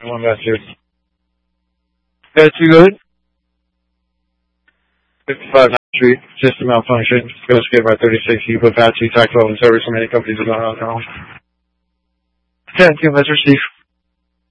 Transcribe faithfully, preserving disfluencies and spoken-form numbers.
One back two. Yeah, two good. fifty-five Ninth Street, system malfunction. Go skip by thirty-six. You put patch two, tax level and service. So many companies are going on now. ten, two, let's receive.